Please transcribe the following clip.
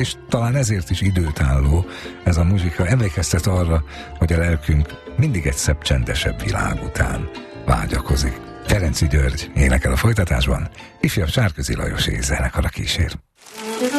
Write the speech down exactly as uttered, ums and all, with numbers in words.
és talán ezért is időtálló ez a muzsika, emlékeztet arra, hogy a lelkünk mindig egy szebb, csendesebb világ után vágyakozik. Ferenczy György énekel a folytatásban, ifjabb Sárközi Lajos zenekar a kísér.